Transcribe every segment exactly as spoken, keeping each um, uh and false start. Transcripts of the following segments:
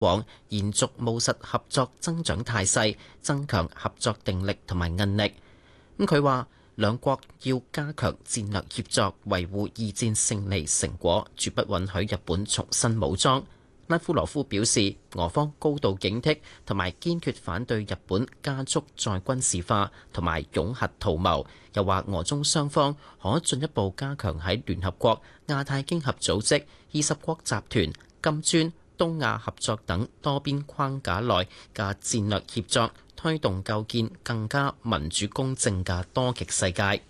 往延續務實合作增長態勢，增強合作定力同埋韌力。咁佢話兩國要加強戰略協作，維護二戰勝利成果，絕不允許日本重新武裝。拉夫羅夫表示，俄方高度警惕同埋堅決反對日本加速再軍事化同埋擁核圖謀。又話俄中雙方可進一步加強喺聯合國、亞太經合組織、二十國集團、金磚、東亞合作等多邊框架內嘅戰略協作，推動構建更加民主公正嘅多極世界。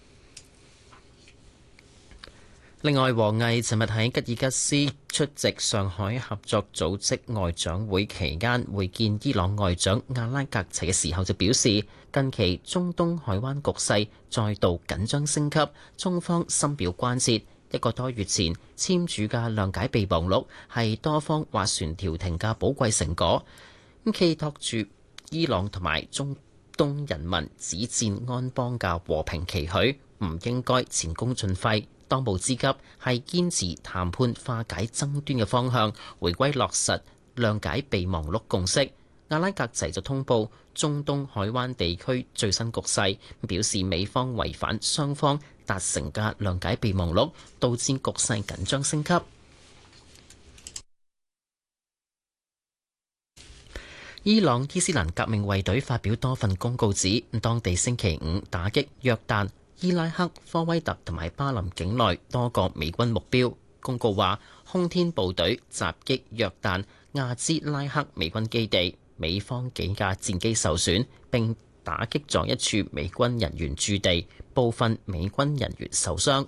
另外，王毅尋日喺吉爾吉斯出席上海合作組織外長會期間會見伊朗外長阿拉格齊嘅時候，就表示近期中東海灣局勢再度緊張升級，中方深表關切。一個多月前簽署嘅諒解備忘錄係多方斡旋調停嘅寶貴成果，咁寄託住伊朗同埋中東人民止戰安邦嘅和平期許，唔應該前功盡廢。當務之急係堅持談判化解爭端嘅方向，回歸落實諒解備忘錄共識。阿拉格齊就通報中東海灣地區最新局勢，表示美方違反雙方達成嘅諒解備忘錄，導致局勢緊張升級。伊朗伊斯蘭革命衛隊發表多份公告指，當地星期五打擊約旦、伊拉克、科威特同埋巴林境內多個美軍目標。公告話，空天部隊襲擊約旦亞茲拉克美軍基地，美方幾架戰機受損，並打擊咗一處美軍人員駐地，部分美軍人員受傷。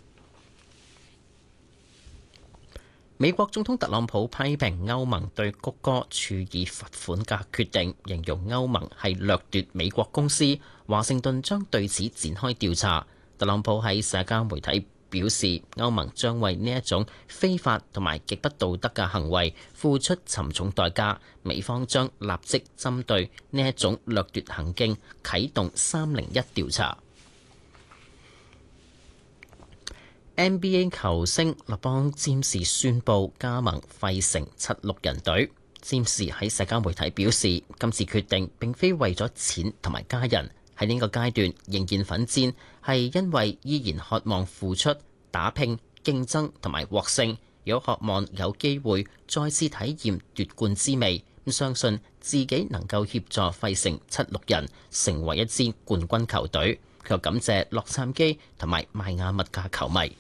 美國總統特朗普批評歐盟對谷歌處以罰款嘅決定，形容歐盟係掠奪美國公司。華盛頓將對此展開調查。特朗普喺社交媒體表示，歐盟將為呢一種非法同埋極不道德嘅行為付出沉重代價。美方將立即針對呢一種掠奪行徑啟動三零一調查。N B A 球星勒邦詹士宣布加盟費城七六人隊。詹士喺社交媒體表示，今次決定並非為咗錢同埋家人，喺呢個階段仍然奮戰，係因為依然渴望付出、打拼、競爭同埋獲勝，有渴望有機會再次體驗奪冠滋味。咁相信自己能夠協助費城七六人成為一支冠軍球隊。佢又感謝洛杉磯同埋邁阿密嘅球迷。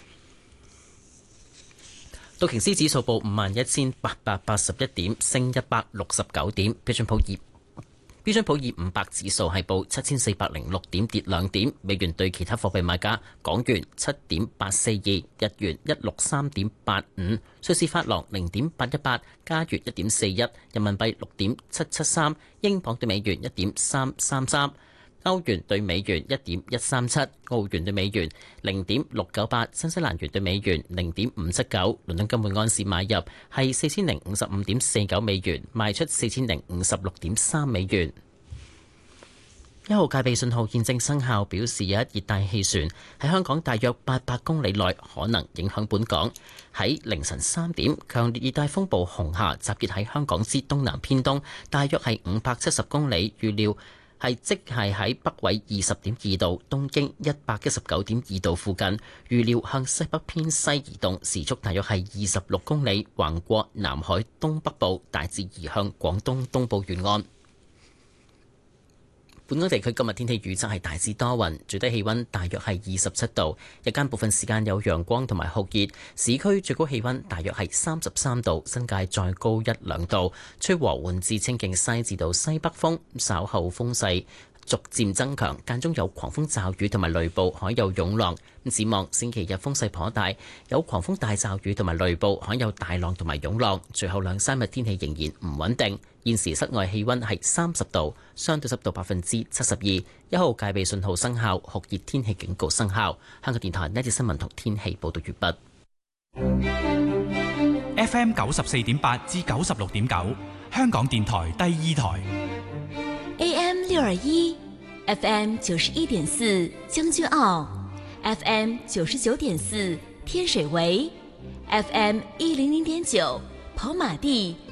道瓊斯指數報五萬一千八百八十一點，升一百六十九點。標準普爾標準普爾五百指數係報七千四百零六點，跌兩點。美元對其他貨幣買價：港元七點八四二，日元一六三點八五，瑞士法郎零點八一八，加元一點四一，人民幣六點七七三，英鎊對美元一點三三三。歐元對美元一點一三七，澳元對美元零點六九八，新西蘭元對美元零點五七九。倫敦金每安士買入係四千零五十五點四九美元，賣出四千零五十六點三美元。一號戒備信號現正生效，表示有一熱帶氣旋喺香港大約八百公里內可能影響本港。喺凌晨三點，強烈熱帶風暴紅霞集結喺香港之東南偏東，大約係五百七十公里，預料係即係喺北緯二十點二度、東經一百一十九點二度附近，預料向西北偏西移動，時速大約係二十六公里，橫過南海東北部，大致移向廣東東部沿岸。本港地區今日天氣預測係大致多雲，最低氣溫大約係二十七度，日間部分時間有陽光同埋酷熱，市區最高氣溫大約係三十三度，新界再高一兩度，吹和緩至清勁西至到西北風，稍後風勢逐漸增強，間中有狂風驟雨同埋雷暴，海有湧浪。展望星期日風勢頗大，有狂風大驟雨同埋雷暴，海有大浪同埋湧浪。隨後兩三日天氣仍然唔穩定。現時室外氣溫係三十度，相對濕度百分之七十二，一號戒備信號生效，酷熱天氣警告生效。香港電台呢節新聞同天氣報道完畢。F M 九十四點八至九十六點九，香港電台第二台。 A M 六二一 ，F M 九十一點四將軍澳 ，F M 九十九點四天水圍 ，F M 一零零點九跑馬地